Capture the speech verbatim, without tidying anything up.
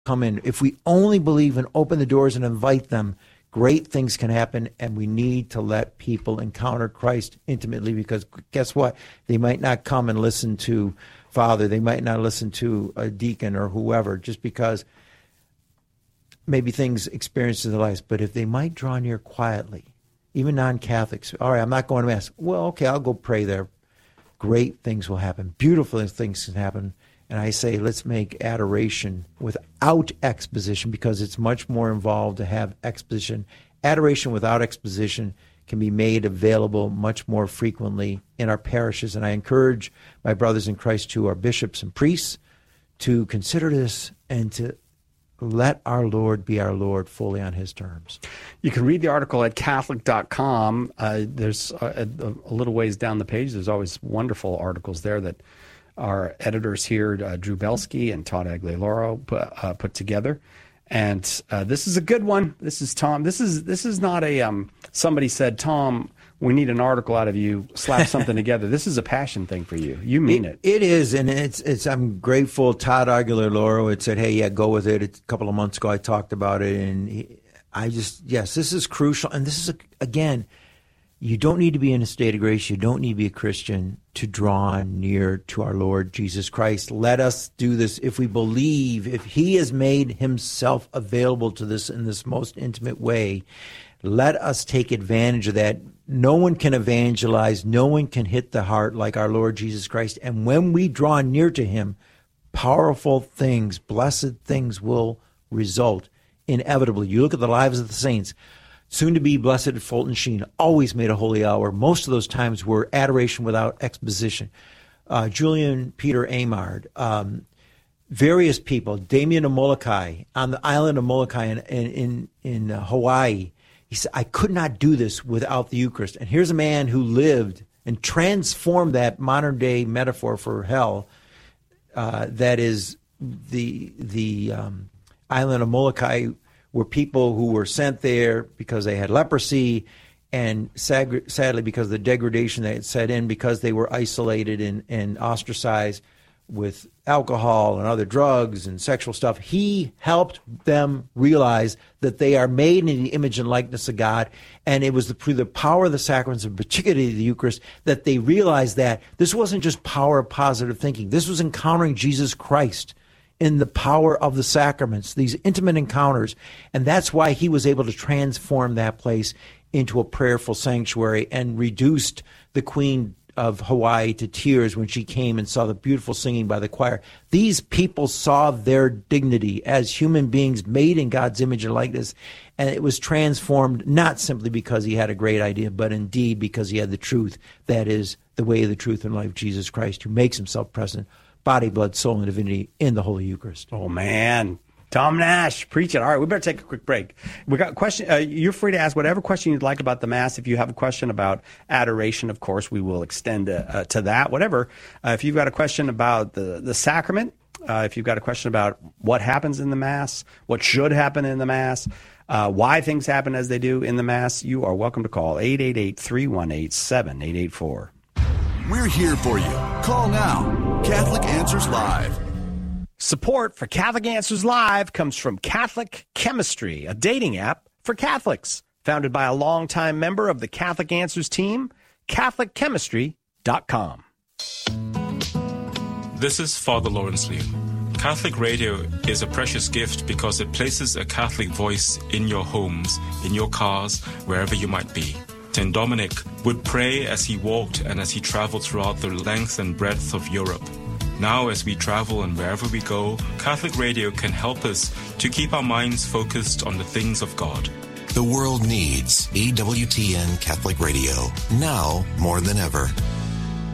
come in. If we only believe and open the doors and invite them, great things can happen, and we need to let people encounter Christ intimately, because guess what? They might not come and listen to Father. They might not listen to a deacon or whoever, just because maybe things experiences in their lives. But if they might draw near quietly, even non-Catholics, all right, I'm not going to Mass. Well, okay, I'll go pray there. Great things will happen. Beautiful things can happen. And I say, let's make adoration without exposition, because it's much more involved to have exposition. Adoration without exposition can be made available much more frequently in our parishes. And I encourage my brothers in Christ, who are bishops and priests, to consider this and to let our Lord be our Lord fully on his terms. You can read the article at Catholic dot com. Uh, there's a, a little ways down the page. There's always wonderful articles there that our editors here, uh, Drew Belsky and Todd Aguilera, put, uh, put together. And uh, this is a good one. This is Tom. This is this is not a um, somebody said, Tom, we need an article out of you, slap something together. This is a passion thing for you. You mean it. It, it is, and it's it's. I'm grateful. Todd Aguilera had said, hey, yeah, go with it. It's a couple of months ago I talked about it, and he, I just, yes, this is crucial. And this is, a, again, you don't need to be in a state of grace. You don't need to be a Christian to draw near to our Lord Jesus Christ. Let us do this if we believe, if he has made himself available to this in this most intimate way. Let us take advantage of that. No one can evangelize. No one can hit the heart like our Lord Jesus Christ. And when we draw near to him, powerful things, blessed things will result inevitably. You look at the lives of the saints. Soon to be Blessed Fulton Sheen always made a holy hour. Most of those times were adoration without exposition. Uh, Julian Peter Amard, um, various people, Damien of Molokai, on the island of Molokai in, in, in uh, Hawaii. He said, I could not do this without the Eucharist. And here's a man who lived and transformed that modern day metaphor for hell, uh, that is the, the um, island of Molokai, were people who were sent there because they had leprosy, and sad, sadly because of the degradation that had set in, because they were isolated and, and ostracized with alcohol and other drugs and sexual stuff. He helped them realize that they are made in the image and likeness of God, and it was the, through the power of the sacraments, and particularly the Eucharist, that they realized that this wasn't just power of positive thinking. This was encountering Jesus Christ in the power of the sacraments, these intimate encounters. And that's why he was able to transform that place into a prayerful sanctuary and reduced the Queen of Hawaii to tears when she came and saw the beautiful singing by the choir. These people saw their dignity as human beings made in God's image and likeness, and it was transformed not simply because he had a great idea, but indeed because he had the truth, that is, the way, the truth, and life, Jesus Christ, who makes himself present, body, blood, soul, and divinity in the Holy Eucharist. Oh, man. Tom Nash, preach it. All right, we better take a quick break. We got a question. Uh, you're free to ask whatever question you'd like about the Mass. If you have a question about adoration, of course, we will extend uh, uh, to that. Whatever. Uh, if you've got a question about the, the sacrament, uh, if you've got a question about what happens in the Mass, what should happen in the Mass, uh, why things happen as they do in the Mass, you are welcome to call eight eight eight, three one eight, seven eight eight four. We're here for you. Call now. Catholic Answers Live. Support for Catholic Answers Live comes from Catholic Chemistry, a dating app for Catholics. Founded by a longtime member of the Catholic Answers team, Catholic Chemistry dot com. This is Father Lawrence Liu. Catholic radio is a precious gift because it places a Catholic voice in your homes, in your cars, wherever you might be. Saint Dominic would pray as he walked and as he traveled throughout the length and breadth of Europe. Now, as we travel and wherever we go, Catholic radio can help us to keep our minds focused on the things of God. The world needs E W T N Catholic Radio, now more than ever.